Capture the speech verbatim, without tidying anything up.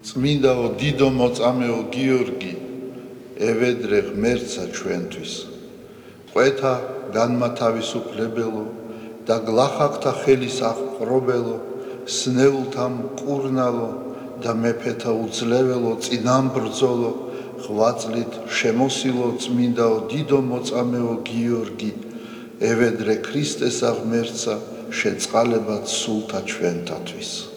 წმინდაო დიდო მოწამეო გიორგი, ევედრე ღმერთსა ჩვენთვის. ყვეთა განმათავისუფლებელო და გლახაკთა ხელის აღპყრობელო, სნეულთა მკურნალო და მეფეთა უძლეველო წინამბრძოლო, ღვაწლით შემოსილო წმინდაო დიდო მოწამეო გიორგი, ევედრე ქრისტესა ღმერთსა შეწყალებად სულთა ჩვენთათვის.